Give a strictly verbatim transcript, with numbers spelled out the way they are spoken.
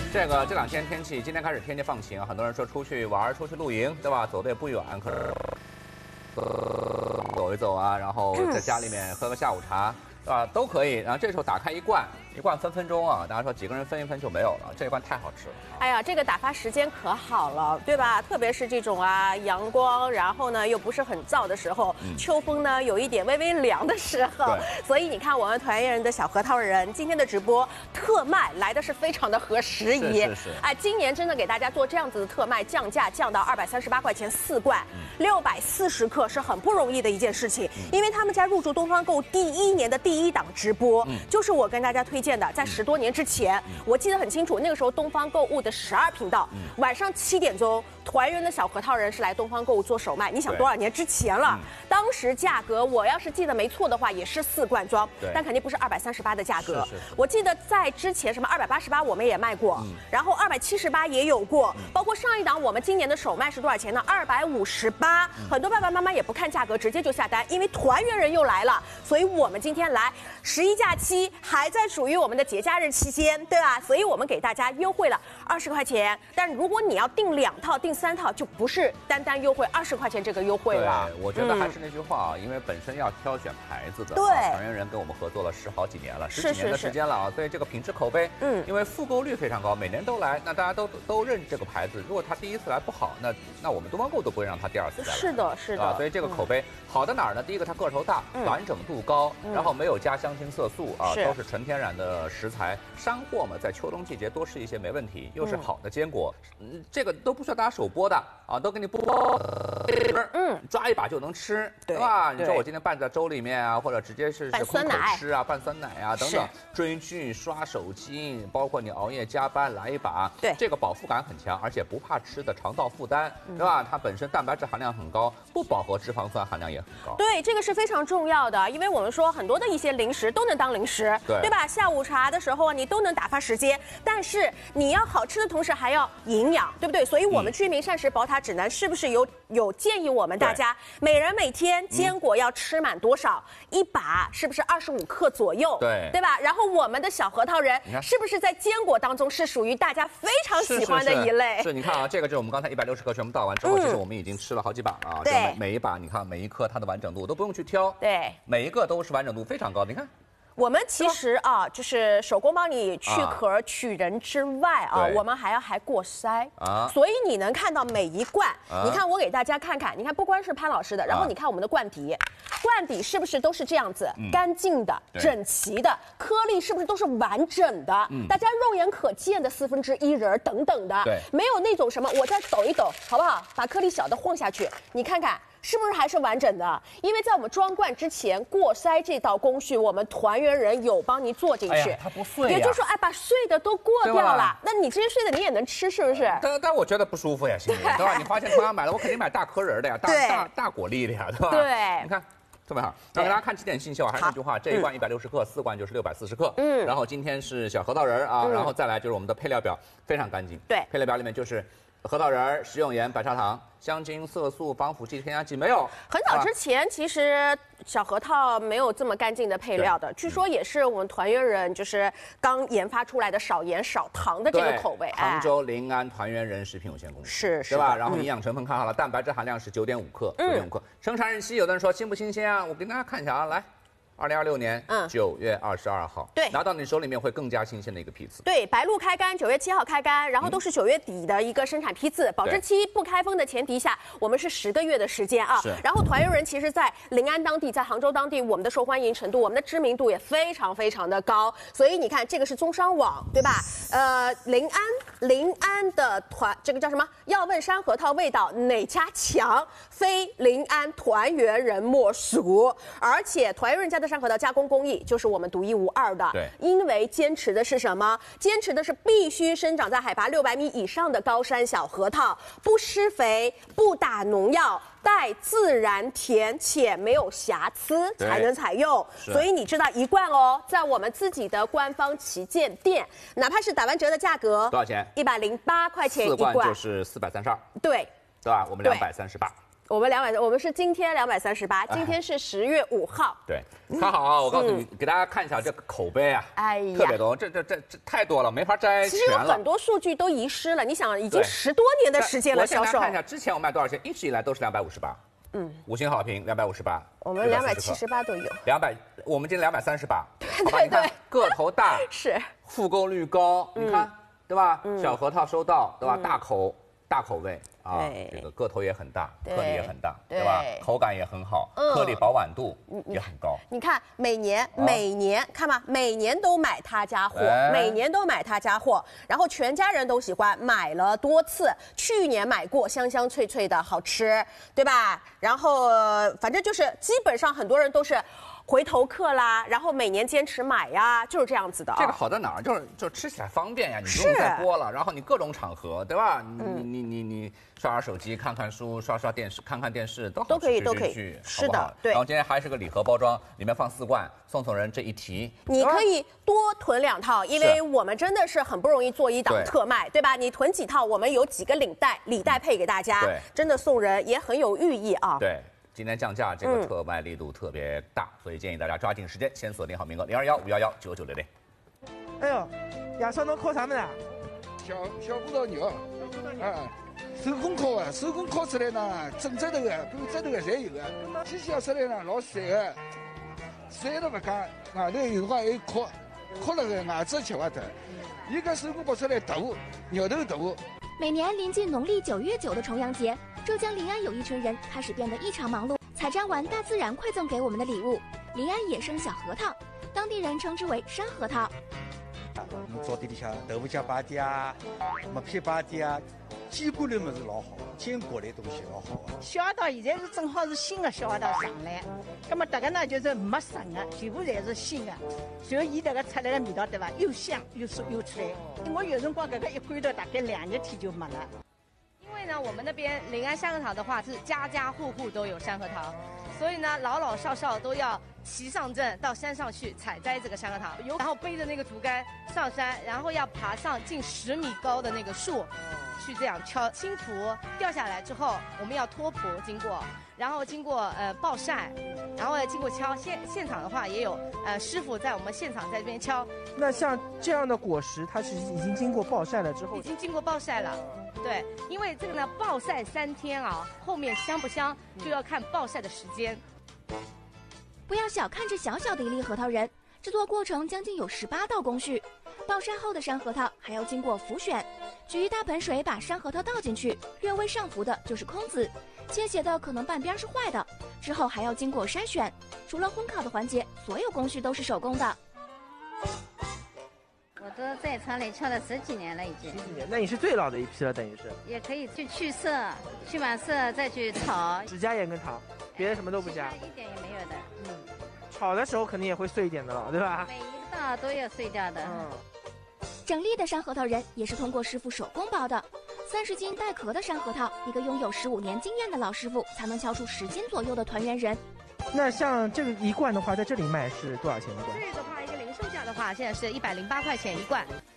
这个这两天天气，今天开始天气放晴，很多人说出去玩、出去露营，对吧？走的也不远，可是呃走一走啊，然后在家里面喝个下午茶，对吧？都可以。然后这时候打开一罐，一罐分分钟啊，大家说几个人分一分就没有了，这一罐太好吃了。 哎呀，这个打发时间可好了，对吧？特别是这种啊阳光，然后呢又不是很燥的时候，嗯、秋风呢有一点微微凉的时候，所以你看我们团圆人的小核桃人今天的直播特卖来的是非常的合时宜。 是是是。 哎，今年真的给大家做这样子的特卖，降价降到二百三十八块钱四罐，六百四十克是很不容易的一件事情。嗯、因为他们家入驻东方购第一年的第一档直播，嗯、就是我跟大家推荐的，在十多年之前，嗯、我记得很清楚，那个时候东方购物的十二频道，嗯、晚上七点钟，团圆的小核桃人是来东方购物做首卖。你想多少年之前了？嗯、当时价格我要是记得没错的话，也是四罐装，但肯定不是二百三十八的价格。是是是我记得在之前什么二百八十八我们也卖过，嗯、然后二百七十八也有过，嗯、包括上一档我们今年的首卖是多少钱呢？二百五十八。很多爸爸妈妈也不看价格，直接就下单，因为团圆人又来了，所以我们今天来十一假期还在属于我们的节假日期间，对吧？所以我们给大家优惠了二十块钱，但如果你要订两套、订三套，就不是单单优惠二十块钱这个优惠了。 对，我觉得还是那句话啊，嗯、因为本身要挑选牌子的， 对， 团圆人跟我们合作了十好几年了，十几年的时间了啊，所以这个品质口碑，嗯，因为复购率非常高，每年都来，那大家都都认这个牌子。如果他第一次来不好，那那我们东方购都不会让他第二次再来。 是的，是的， 啊，所以这个口碑、嗯、好在哪儿呢？第一个，它个头大，嗯、完整度高，嗯、然后没有加香精色素啊，是都是纯天然的食材。山货嘛，在秋冬季节多吃一些没问题，又是好的坚果，嗯，这个都不需要大家手剥的啊，都给你剥，嗯，抓一把就能吃，对吧？你说我今天拌在粥里面啊，或者直接是是空口吃啊，拌酸奶啊等等，追剧、刷手机，包括你熬夜加班来一把， 对， 这个饱腹感很强，而且不怕吃的肠道负担，嗯、对吧？它本身蛋白质含量很高，不饱和脂肪酸含量也很高。 对，这个是非常重要的，因为我们说很多的一些零食都能当零食，对，对吧？下午茶的时候你都能打发时间，但是你要好吃的同时还要营养，对不对？所以我们居民膳食宝塔指南是不是有有建议我们大家每人每天坚果要吃满多少？嗯、一把是不是二十五克左右？ 对， 对吧？然后我们的小核桃人是不是在坚果当中是属于大家非常喜欢的一类？ 是, 是, 是, 是你看啊，这个就是我们刚才一百六十克全部倒完之后，嗯、其实我们已经吃了好几把了啊。 对， 每每一把你看每一颗它的完整度都不用去挑， 对， 每一个都是完整度非常高。你看。 我们其实啊，就是手工帮你去壳取人之外啊，我们还要还过筛啊，所以你能看到每一罐，啊、你看我给大家看看，你看不光是潘老师的，然后你看我们的罐底，罐底是不是都是这样子，嗯、干净的、整齐的，颗粒是不是都是完整的？嗯、大家肉眼可见的四分之一仁等等的， 对， 没有那种什么，我再抖一抖，好不好？把颗粒小的晃下去，你看看。是不是还是完整的？因为在我们装罐之前过筛这道工序，我们团圆人有帮你做进去， 哎、它不碎、啊， 也就是说，哎，把碎的都过掉了，那你这些碎的你也能吃，是不是？ 但但我觉得不舒服呀，心里，对吧？你花钱同样买了，我肯定买大颗仁的呀，大大大果粒的呀，对吧？ 对， 你看。特别好，那给大家看几点信息啊，还是那句话，这一罐一百六十克，四罐就是六百四十克。嗯，然后今天是小核桃仁啊，嗯、然后再来就是我们的配料表非常干净。 对， 配料表里面就是核桃仁、食用盐、白砂糖、香精、色素、防腐剂、添加剂没有。 很早之前，其实小核桃没有这么干净的配料的，据说也是我们团圆人就是刚研发出来的少盐少糖的这个口味。 杭州临安团圆人食品有限公司是， 对吧？然后营养成分看好了，蛋白质含量是九点五克，九点五克。生产日期有的人说新不新鲜啊？我给大家看一下啊，来。二零二六年九月二十二号， 对， 拿到你手里面会更加新鲜的一个批次。 对，白露开干，九月七号开干，然后都是九月底的一个生产批次，保质期不开封的前提下，我们是十个月的时间啊。 是。 然后团圆人其实，在临安当地，在杭州当地，我们的受欢迎程度，我们的知名度也非常非常的高。所以你看，这个是中商网，对吧？呃，临安临安的团，这个叫什么？要问山核桃味道哪家强？非临安团圆人莫属。而且团圆人家的山核桃加工工艺。就是我们独一无二的， 对， 因为坚持的是什么？坚持的是必须生长在海拔六百米以上的高山小核桃，不施肥，不打农药，带自然甜且没有瑕疵才能采用。所以你知道一罐哦，在我们自己的官方旗舰店，哪怕是打完折的价格， 多少钱？ 一百零八块钱一罐， 四罐就是四百三十二。 对， 对吧？我们两百三十八。 我们两百，我们是今天两百三十八，今天是十月五号。 对，看好啊！我告诉你，给大家看一下这个口碑啊， 哎呀， 特别多，这这这这太多了，没法摘全了。 其实有很多数据都遗失了，你想，已经十多年的时间了，销售。 我先来看一下，之前我卖多少钱？一直以来都是两百五十八。嗯，五星好评两百五十八， 我们两百七十八都有。 两百，我们今天两百三十八。 对对对， 个头大是， 复购率高，你看对吧？小核桃收到对吧？大口大口味。啊，这个个头也很大，颗粒也很大，对吧？口感也很好，颗粒保碗度也很高。 你看，每年每年看吧，每年都买他家货，每年都买他家货，然后全家人都喜欢，买了多次。去年买过，香香脆脆的，好吃，对吧？然后反正就是基本上很多人都是回头客啦，然后每年坚持买呀，就是这样子的。 这个好在哪儿？就是就吃起来方便呀，你不用再剥了，然后你各种场合，对吧？你你你你刷刷手机，看看书，刷刷电视，看看电视都好， 都可以都可以。是的，对。 然后今天还是个礼盒包装，里面放四罐，送送人这一提。 你可以多囤两套，因为我们真的是很不容易做一档特卖，对吧？你囤几套，我们有几个领带，礼带配给大家，真的送人也很有寓意啊。 对。今天降价，这个特卖力度特别大，嗯、所以建议大家抓紧时间，先锁定好名额零二幺五幺幺九九六零。 哎呦，亚少侬烤啥么子？ 小小葡萄牛，啊，手工烤啊，手工烤出来呢，整只头的、狗只头的侪有啊。机器出来呢，老散的，散了不讲，外头有的话还烤，烤了个外子吃不得。一个手工剥出来大，牛头大。 每年临近农历九月九的重阳节。浙江临安有一群人开始变得异常忙碌，采摘完大自然馈赠给我们的礼物——临安野生小核桃，当地人称之为山核桃。 我们灶底里向豆腐浆摆的啊，麦片摆的啊，坚果类么是老好，坚果类东西老好啊。 小核桃现在是正好是新的小核桃上来，那么这个呢就是没熟的，全部侪是新的，所以伊这个出来的味道对吧，又香又酥又脆。我有辰光这个一罐头大概两日天就没了。 因为呢，我们那边临安山核桃的话是家家户户都有山核桃，所以呢，老老少少都要骑上阵到山上去采摘这个山核桃，然后背着那个竹竿上山，然后要爬上近十米高的那个树，去这样敲青蒲，掉下来之后，我们要脱蒲经过，然后经过呃暴晒，然后经过敲。现现场的话也有呃师傅在我们现场在这边敲。 那像这样的果实，它是已经经过暴晒了之后， 已经经过暴晒了。对，因为这个呢，暴晒三天啊，后面香不香就要看暴晒的时间。 不要小看这小小的一粒核桃仁，制作过程将近有十八道工序。暴晒后的山核桃还要经过浮选，举一大盆水把山核桃倒进去，略微上浮的就是空子，倾斜的可能半边是坏的。之后还要经过筛选，除了烘烤的环节，所有工序都是手工的。 我都在厂里敲了十几年了，已经。 十几年，那你是最老的一批了，等于是。 也可以去去色，去完色再去炒。 只加盐跟糖，别的什么都不加。 一点也没有的。 嗯，炒的时候肯定也会碎一点的了，对吧？ 每一道都要碎掉的。 嗯。 整粒的山核桃仁也是通过师傅手工包的，三十斤带壳的山核桃，一个拥有十五年经验的老师傅才能敲出十斤左右的团圆仁。 那像这个一罐的话，在这里卖是多少钱一罐？ 这个的话，一个零售价的话，现在是一百零八块钱一罐。